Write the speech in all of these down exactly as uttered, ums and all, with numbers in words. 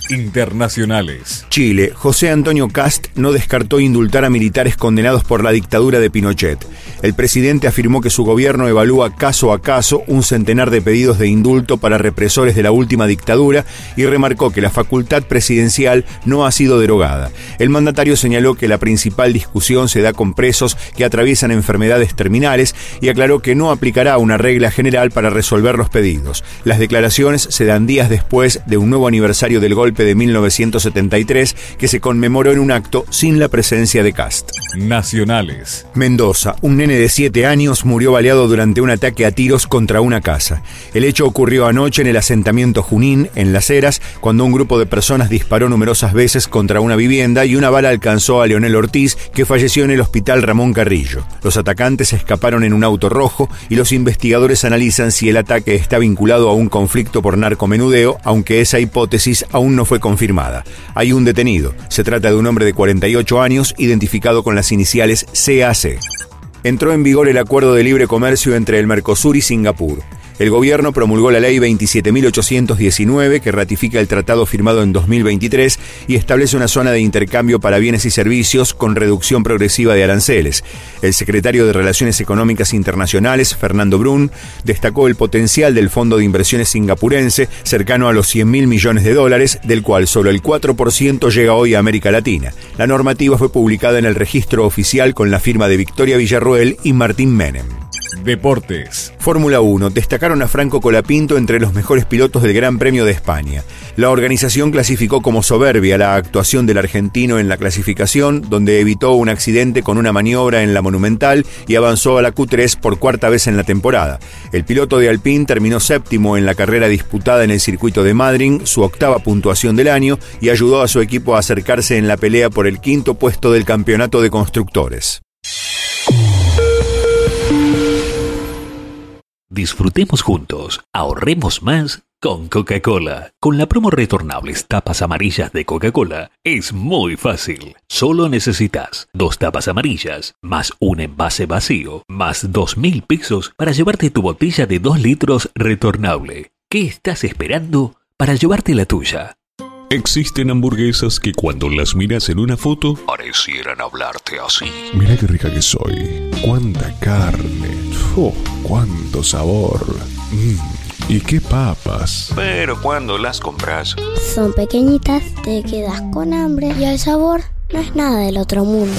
Internacionales. Chile. José Antonio Kast no descartó indultar a militares condenados por la dictadura de Pinochet. El presidente afirmó que su gobierno evalúa caso a caso un centenar de pedidos de indulto para represores de la última dictadura y remarcó que la facultad presidencial no ha sido derogada. El mandatario señaló que la principal discusión se da con presos que atraviesan enfermedades terminales y aclaró que no aplicará una regla general para resolver los pedidos. Las declaraciones se dan días después de un nuevo aniversario del golpe de mil novecientos setenta y tres que se conmemoró en un acto sin la presencia de Kast. Nacionales. Mendoza. Un nene de siete años murió baleado durante un ataque a tiros contra una casa. El hecho ocurrió anoche en el asentamiento Junín, en Las Heras, cuando un grupo de personas disparó numerosas veces contra una vivienda y una bala alcanzó a Leonel Ortiz, que falleció en el hospital Ramón Carrillo. Los atacantes escaparon en un auto rojo y los investigadores analizan si el ataque está vinculado a un conflicto por narcomenudeo, aunque esa hipótesis aún no fue confirmada. Hay un detenido. Se trata de un hombre de cuarenta y ocho años, identificado con las iniciales C A C. Entró en vigor el acuerdo de libre comercio entre el Mercosur y Singapur. El gobierno promulgó la ley veintisiete mil ochocientos diecinueve que ratifica el tratado firmado en dos mil veintitrés y establece una zona de intercambio para bienes y servicios con reducción progresiva de aranceles. El secretario de Relaciones Económicas Internacionales, Fernando Brun, destacó el potencial del Fondo de Inversiones singapurense, cercano a los cien mil millones de dólares, del cual solo el cuatro por ciento llega hoy a América Latina. La normativa fue publicada en el registro oficial con la firma de Victoria Villarroel y Martín Menem. Deportes. Fórmula uno. Destacaron a Franco Colapinto entre los mejores pilotos del Gran Premio de España. La organización clasificó como soberbia la actuación del argentino en la clasificación, donde evitó un accidente con una maniobra en la Monumental y avanzó a la Q tres por cuarta vez en la temporada. El piloto de Alpine terminó séptimo en la carrera disputada en el circuito de Madrid, su octava puntuación del año, y ayudó a su equipo a acercarse en la pelea por el quinto puesto del campeonato de constructores. Disfrutemos juntos, ahorremos más con Coca-Cola. Con la promo retornables tapas amarillas de Coca-Cola es muy fácil. Solo necesitas dos tapas amarillas, más un envase vacío, más dos mil pesos para llevarte tu botella de dos litros retornable. ¿Qué estás esperando para llevarte la tuya? Existen hamburguesas que cuando las miras en una foto parecieran hablarte así. Mira qué rica que soy. Cuánta carne. Oh, cuánto sabor. Mm, y qué papas. Pero cuando las compras, son pequeñitas, te quedas con hambre y el sabor no es nada del otro mundo.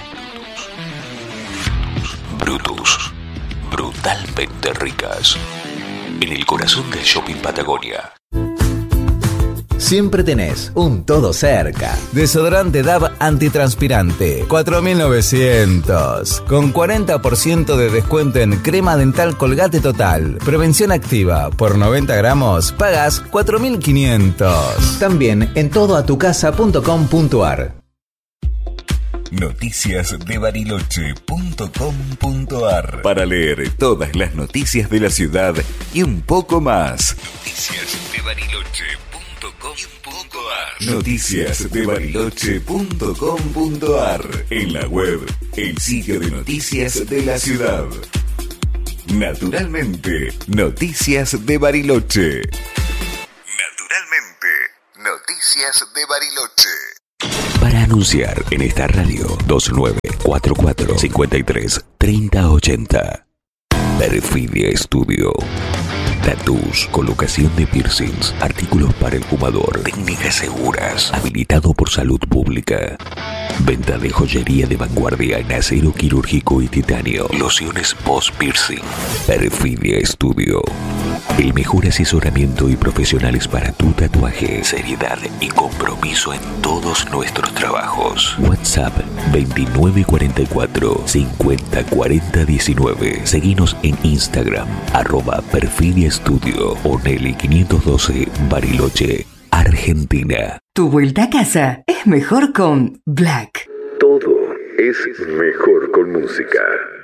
Brutus. Brutalmente ricas. En el corazón del shopping Patagonia. Siempre tenés un todo cerca. Desodorante D A B antitranspirante, cuatro mil novecientos. Con cuarenta por ciento de descuento en crema dental Colgate Total. Prevención activa. Por noventa gramos, pagas cuatro mil quinientos. También en todo a tu casa punto com punto ar. noticias de bariloche punto com punto ar para leer todas las noticias de la ciudad y un poco más. Noticias de Bariloche punto com punto ar Noticias de Bariloche punto com punto ar En la web, el sitio de noticias de la ciudad. Naturalmente, Noticias de Bariloche. Naturalmente, Noticias de Bariloche. Para anunciar en esta radio, dos nueve cuatro cuatro, cinco tres, tres cero ocho cero. Perfidia Studio. Tatús, colocación de piercings, artículos para el fumador, técnicas seguras, habilitado por salud pública. Venta de joyería de vanguardia en acero quirúrgico y titanio. Lociones post-piercing. Perfidia Studio. El mejor asesoramiento y profesionales para tu tatuaje. Seriedad y compromiso en todos nuestros trabajos. WhatsApp veintinueve cuarenta y cuatro, cincuenta cuarenta diecinueve. Seguinos en Instagram, arroba Perfidia Studio o Nelly quinientos doce, Bariloche, Argentina. Tu vuelta a casa es mejor con Black. Todo es mejor con música.